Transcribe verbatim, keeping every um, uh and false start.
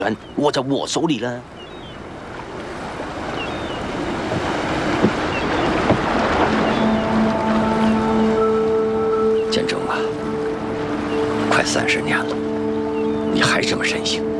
权握在我手里了。 建中啊，快三十年了，你还这么任性。